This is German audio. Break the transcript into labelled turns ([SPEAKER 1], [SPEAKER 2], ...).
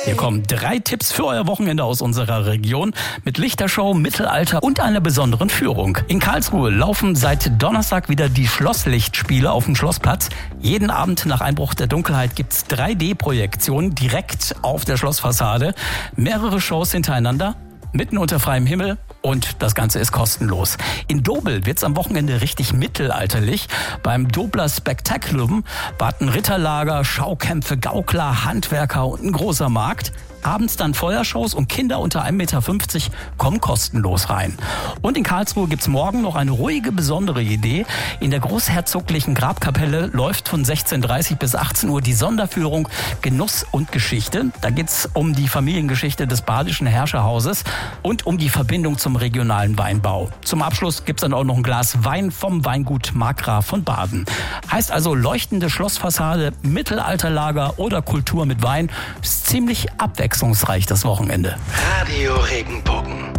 [SPEAKER 1] Hier kommen 3 Tipps für euer Wochenende aus unserer Region mit Lichtershow, Mittelalter und einer besonderen Führung. In Karlsruhe laufen seit Donnerstag wieder die Schlosslichtspiele auf dem Schlossplatz. Jeden Abend nach Einbruch der Dunkelheit gibt's 3D-Projektionen direkt auf der Schlossfassade. Mehrere Shows hintereinander, mitten unter freiem Himmel. Und das Ganze ist kostenlos. In Dobel wird's am Wochenende richtig mittelalterlich. Beim Dobler Spectaculum warten Ritterlager, Schaukämpfe, Gaukler, Handwerker und ein großer Markt. Abends dann Feuershows und Kinder unter 1,50 Meter kommen kostenlos rein. Und in Karlsruhe gibt's morgen noch eine ruhige, besondere Idee. In der großherzoglichen Grabkapelle läuft von 16:30 bis 18 Uhr die Sonderführung Genuss und Geschichte. Da geht's um die Familiengeschichte des badischen Herrscherhauses und um die Verbindung zum regionalen Weinbau. Zum Abschluss gibt's dann auch noch ein Glas Wein vom Weingut Markgraf von Baden. Heißt also leuchtende Schlossfassade, Mittelalterlager oder Kultur mit Wein. Ist ziemlich abwechslungsreich das Wochenende.
[SPEAKER 2] Radio Regenbogen.